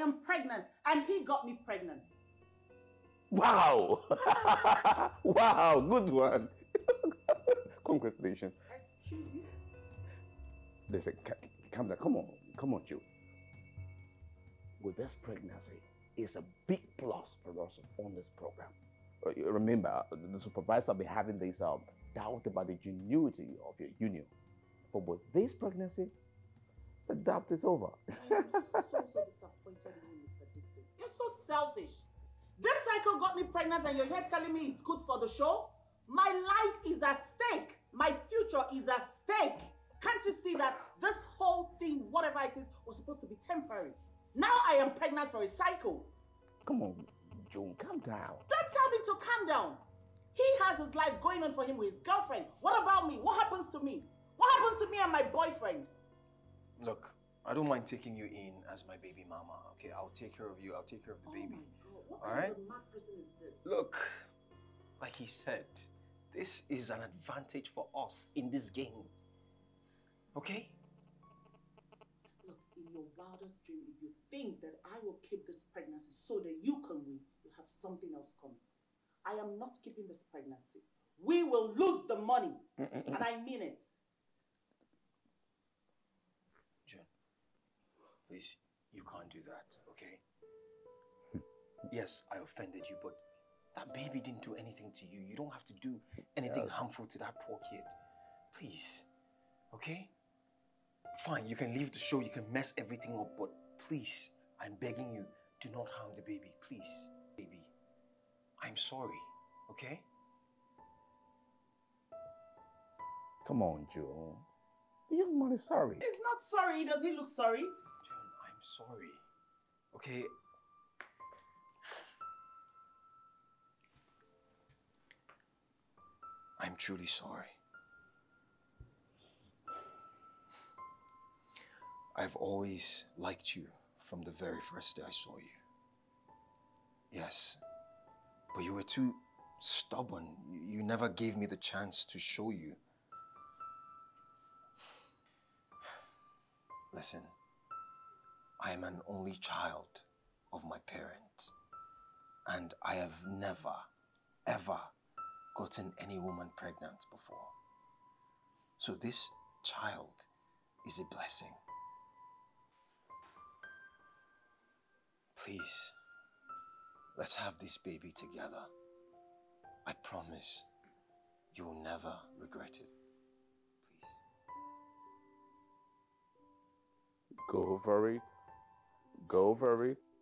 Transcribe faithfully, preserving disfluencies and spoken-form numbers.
am pregnant and he got me pregnant. Wow! Wow, good one. Congratulations. Excuse you? Listen, calm down. Come on, come on, Joe. With this pregnancy, it's a big plus for us on this program. Uh, remember, the supervisor will be having this um, doubt about the genuity of your union. But with this pregnancy, the doubt is over. I am so, so disappointed in you, Mister Dixon. You're so selfish. This cycle got me pregnant and you're here telling me it's good for the show? My life is at stake. My future is at stake. Can't you see that this whole thing, whatever it is, was supposed to be temporary? Now I am pregnant for a cycle. Come on, Joan, calm down. Don't tell me to calm down. He has his life going on for him with his girlfriend. What about me? What happens to me? What happens to me and my boyfriend? Look, I don't mind taking you in as my baby mama, okay? I'll take care of you. I'll take care of the oh baby. My God. What all kind right? of a mad person is this? Look, like he said, this is an advantage for us in this game. Okay? Look, in your wildest dream, if you think that I will keep this pregnancy so that you can win, you have something else coming. I am not keeping this pregnancy. We will lose the money. And I mean it. June, please, you can't do that, okay? Yes, I offended you, but that baby didn't do anything to you. You don't have to do anything yes. harmful to that poor kid. Please, okay? Fine, you can leave the show, you can mess everything up, but please, I'm begging you, do not harm the baby, please. Baby, I'm sorry, okay? Come on, Joe. The young man is sorry. He's not sorry. Does he look sorry? June, I'm sorry. Okay? I'm truly sorry. I've always liked you from the very first day I saw you. Yes, but you were too stubborn. You never gave me the chance to show you. Listen, I am an only child of my parents, and I have never, ever gotten any woman pregnant before. So this child is a blessing. Please, let's have this baby together. I promise you will never regret it. Please. Go for it. Go for it.